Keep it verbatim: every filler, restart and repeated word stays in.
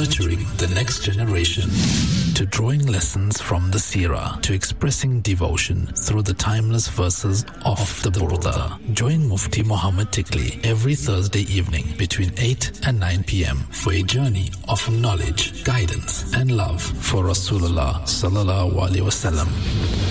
nurturing the next generation, to drawing lessons from the Seerah, to expressing devotion through the timeless verses of the Burda. Join Mufti Muhammad Tikli every Thursday evening between eight and nine p.m. for a journey of knowledge, guidance and love for Rasulullah sallallahu alaihi wasallam.